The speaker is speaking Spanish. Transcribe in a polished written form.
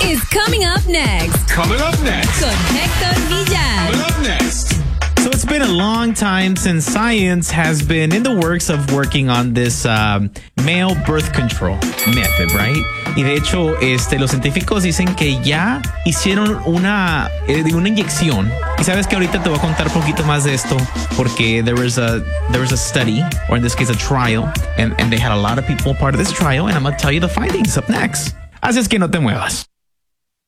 is coming up next. Coming up next. Con Héctor Villar. Coming up next. So it's been a long time since science has been in the works of working on this male birth control method, right? Y de hecho, los científicos dicen que ya hicieron una inyección. Y sabes que ahorita te voy a contar un poquito más de esto porque there was a study, or in this case a trial, and they had a lot of people part of this trial, and I'm going to tell you the findings up next. Así es que no te muevas.